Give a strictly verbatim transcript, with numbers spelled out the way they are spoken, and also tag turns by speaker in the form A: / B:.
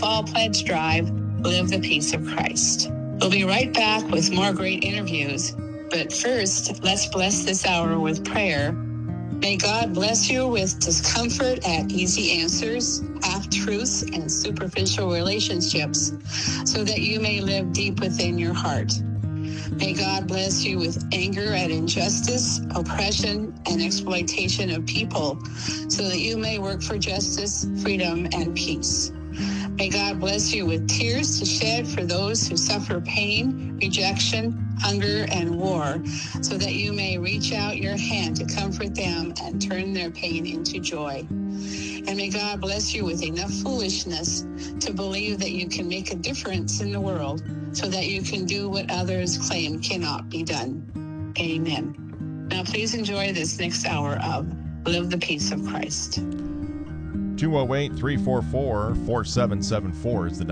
A: Fall Pledge Drive, Live the Peace of Christ. We'll be right back with more great interviews. But first, let's bless this hour with prayer. May God bless you with discomfort at easy answers, half-truths, and superficial relationships, so that you may live deep within your heart. May God bless you with anger at injustice, oppression, and exploitation of people, so that you may work for justice, freedom, and peace. May God bless you with tears to shed for those who suffer pain, rejection, hunger, and war, so that you may reach out your hand to comfort them and turn their pain into joy. And may God bless you with enough foolishness to believe that you can make a difference in the world, so that you can do what others claim cannot be done. Amen. Now please enjoy this next hour of Live the Peace of Christ.
B: two oh eight, three four four, four seven seven four is the